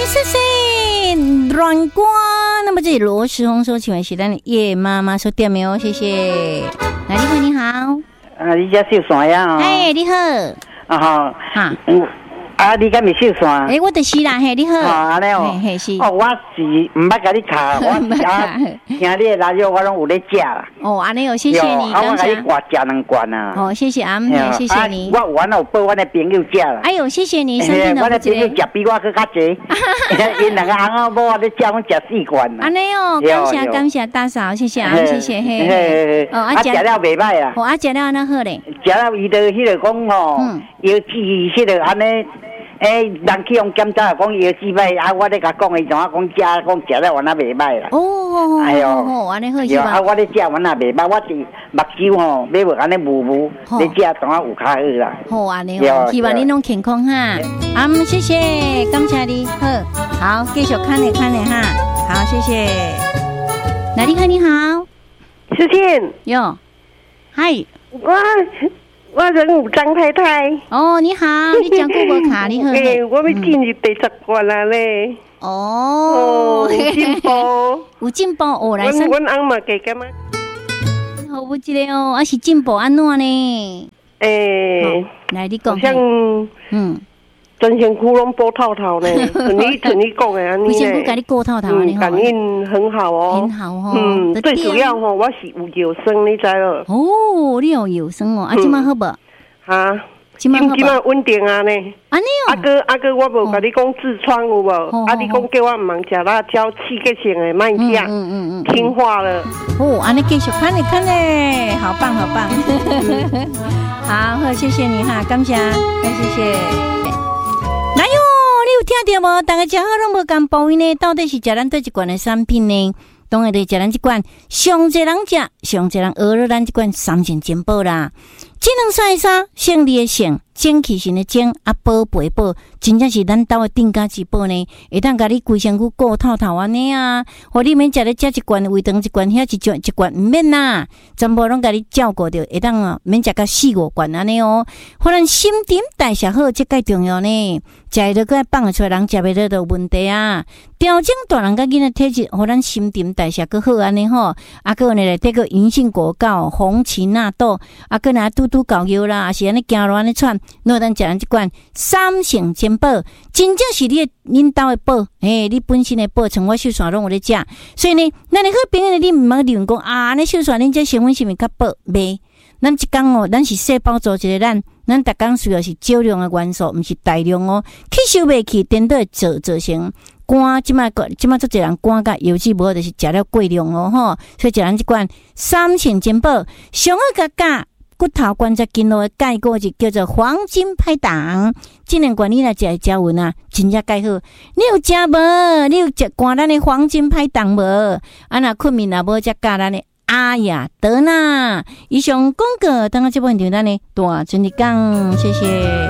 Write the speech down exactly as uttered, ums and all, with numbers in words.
谢谢软瓜。那么这里罗时红说，请问是咱的叶妈妈说点没有？谢谢。来，你好，你好。 啊，你家秀山呀？ 哎，你好。 啊哈。 哈。 嗯。啊，你敢咪秀山？ 诶，我就是啦，嘿，你好。 啊，安尼哦。 嘿嘿是。 哦，我是唔捌甲你卡，我啊，听你的radio我拢有咧食啦。 哦，安尼哦，谢谢你， 啊，我感谢。 甲你挂食两罐啊。 哦，谢谢阿姆，谢谢你。 我原来有帮我的朋友食啦。 哎呦，谢谢你，身体的我的朋友食比我更较济，因两个翁仔某啊咧食，我食四罐。 安尼哦，感谢感谢大嫂，谢谢阿姆，谢谢嘿。 嘿哦，啊食了袂歹啦。 哦，啊食了安那好咧。 食了伊就迄个讲吼，腰子迄个安尼。诶，人去用检查讲腰子歹，啊，我咧甲讲伊怎啊讲食讲食了原来袂歹啦。 哦，哎呦，安尼好是吧？ 啊，我咧食原来袂歹，我是目睭吼，买无安尼雾雾，咧食怎啊有较好啦。 好安尼哦，希望你拢健康哈。啊，谢谢，感谢你，好，好，继续看你看你哈，好，谢谢。来，你好，你好， 思倩， 哟，嗨， 我。我人有张太太。 哦，你好，你讲过无卡？你好。 诶，我要进入第十关啦咧。 哦， 有进步， 有进步哦，来。 阮阮翁嘛加干嘛？ 好不记得哦，啊是进步安怎呢？ 诶， 来你讲。 像嗯，全身窟窿波透透呢，像你像你讲的安尼咧。 全身躯甲你波透透安尼吼。 感应很好哦， 很好哦。 嗯，最主要吼，我是有腰酸，你知无？ 哦，你有腰酸哦，啊，即马好无？ 哈， 即马好无？ 即马稳定啊呢。 安尼哦。 阿哥阿哥，我无甲你讲痔疮有无？啊，你讲叫我唔通食辣椒刺激性的，慢食。嗯嗯嗯。听话了。 哦，安尼继续看你看嘞，好棒好棒。好，好，谢谢你哈，感谢，谢谢。来哟，你有听到无？大家食好拢无共报应呢？到底是食咱倒一罐的产品呢？当然就是食咱这罐，上侪人食，上侪人学了咱这罐三全金宝啦。智能晒衫，胜利的胜，精气神的精，啊宝贝宝，真正是咱兜的顶家之宝呢。会当甲你规身躯顾透透安尼啊，互你免食咧食一罐胃肠一罐，遐一罐一罐毋免啦，全部拢甲你照顾着，会当啊免食到四五罐安尼哦。互咱新陈代谢好，这介重要呢。食会落个放得出来，人食袂落就问题啊。调整大人甲囡仔体质，互咱新陈代谢更好安尼吼。啊，个呢来这个银杏果膏、红荠纳豆，啊个呢嘟嘟膏药啦，啊是安尼行路安尼窜，若咱食咱即罐三成金宝，真正是你恁兜的宝，诶，你本身的宝，像我秀山拢有咧食，所以呢，咱的好朋友呢，你毋茫利用讲啊，安尼秀山恁这成分是毋是较宝？袂，咱一工哦，咱是细胞组织的咱。咱逐工需要是少量的元素，毋是大量哦。吸收袂去，颠倒造造成肝，即摆个即摆足侪人肝甲油脂无好，就是食了过量哦吼。所以食咱即罐三全金宝，上好甲甲骨头关节筋络的钙果就叫做黄金拍档。这两罐你来食食匀啊，真正介好。你有食无？你有食灌咱的黄金拍档无？啊那困眠也无食加咱的。哎呀，得啦！以上广告，当个这部分就咱呢，大尊的讲，谢谢。